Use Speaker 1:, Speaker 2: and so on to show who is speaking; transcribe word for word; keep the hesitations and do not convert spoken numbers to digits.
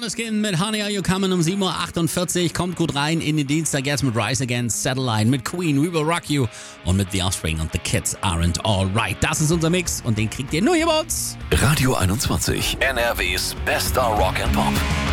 Speaker 1: Måneskin mit Honey Are You Coming um sieben Uhr achtundvierzig. Kommt gut rein in den Dienstag jetzt mit Rise Against Satellite, mit Queen, We Will Rock You und mit The Offspring und The Kids Aren't Alright. Das ist unser Mix und den kriegt ihr nur hier bei uns.
Speaker 2: Radio einundzwanzig, N R Ws bester Rock and Pop.